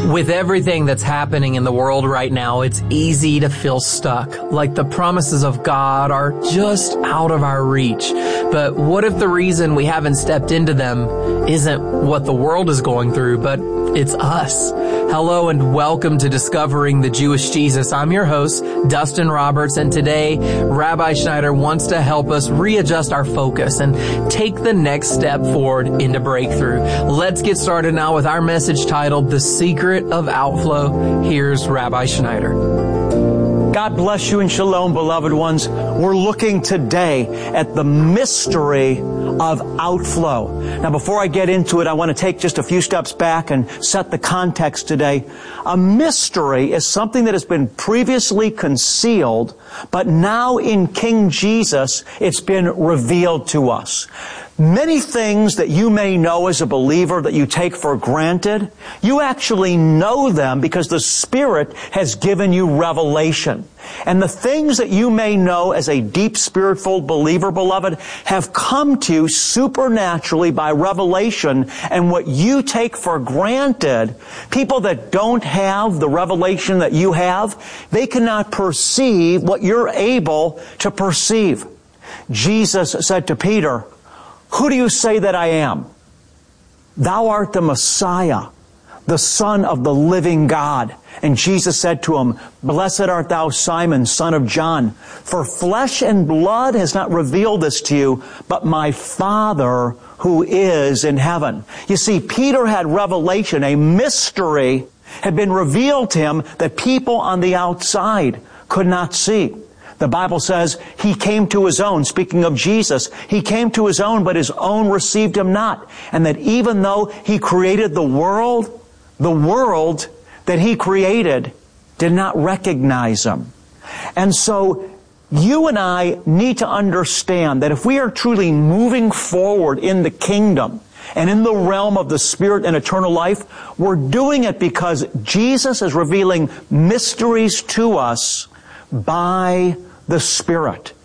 With everything that's happening in the world right now, it's easy to feel stuck, like the promises of God are just out of our reach. But what if the reason we haven't stepped into them isn't what the world is going through, but it's us? Hello and welcome to Discovering the Jewish Jesus. I'm your host, Dustin Roberts, and today Rabbi Schneider wants to help us readjust our focus and take the next step forward into breakthrough. Let's get started now with our message titled, The Secret of Outflow. Here's Rabbi Schneider. God bless you and shalom, beloved ones. We're looking today at the mystery of outflow. Now, before I get into it, I want to take just a few steps back and set the context today. A mystery is something that has been previously concealed, but now in King Jesus, it's been revealed to us. Many things that you may know as a believer that you take for granted, you actually know them because the Spirit has given you revelation. And the things that you may know as a deep Spirit-filled believer, beloved, have come to you supernaturally by revelation. And what you take for granted, people that don't have the revelation that you have, they cannot perceive what you're able to perceive. Jesus said to Peter, "Who do you say that I am?" "Thou art the Messiah, the Son of the living God." And Jesus said to him, "Blessed art thou, Simon, son of John, for flesh and blood has not revealed this to you, but my Father who is in heaven." You see, Peter had revelation, a mystery had been revealed to him that people on the outside could not see. The Bible says he came to his own, speaking of Jesus, he came to his own, but his own received him not. And that even though he created the world that he created did not recognize him. And so you and I need to understand that if we are truly moving forward in the kingdom and in the realm of the Spirit and eternal life, we're doing it because Jesus is revealing mysteries to us by the Spirit.